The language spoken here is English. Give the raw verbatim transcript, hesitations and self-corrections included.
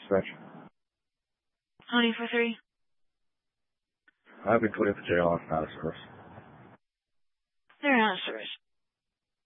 suspension. Honey for three. I've been cleared for jail on out of service. They're out of service.